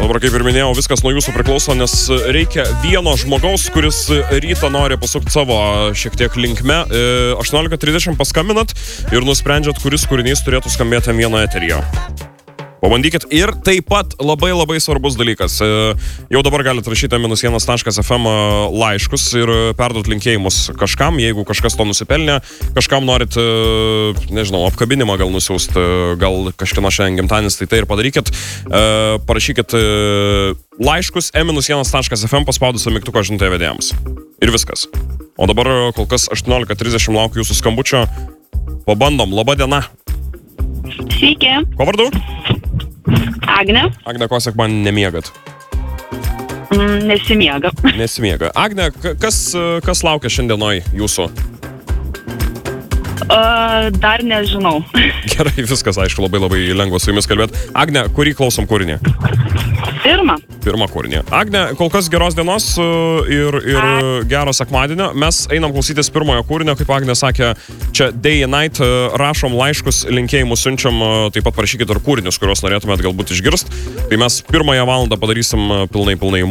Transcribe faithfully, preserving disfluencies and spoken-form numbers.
Dabar, kaip ir minėjau, viskas nuo jūsų priklauso, nes reikia vieno žmogaus, kuris rytą nori pasukti savo šiek tiek linkme. aštuoniolika trisdešimt paskambinat ir nusprendžiat, kuris kūrinys turėtų skambėti vieno eteryje. Pabandykit. Ir taip pat labai labai svarbus dalykas. Jau dabar galite rašyti minus vienas taškas ef em laiškus ir perduot linkėjimus kažkam, jeigu kažkas to nusipelnė. Kažkam norit, nežinau, apkabinimą gal nusiųst, gal kažkieno šiandien gimtadienis, tai tai ir padarykit. Parašykit laiškus e minus vienas taškas ef em paspaudus mygtuką žinutę vedėjams. Ir viskas. O dabar kol kas aštuoniolika trisdešimt laukiu jūsų skambučio. Pabandom. Labą dieną. Sveiki. Ko vardu? Agne. Agne, ko sak man nemiegat? Mm, nesimiega. Nesimiega. Agne, kas, kas laukia šiandienoj jūsų? Uh, dar nežinau. Gerai, viskas, aišku, labai labai lengva su jumis kalbėti. Agne, kurį klausom kūrinį? Pirmą. Pirmą kūrinį. Agne, kol kas geros dienos ir, ir gero sekmadienio. Mes einam klausytis pirmojo kūrinio, kaip Agne sakė, čia Day and Night, rašom laiškus, linkėjimus siunčiam, taip pat parašykit ir kūrinius, kuriuos norėtumėt galbūt išgirst. Tai mes pirmąją valandą padarysim pilnai pilnai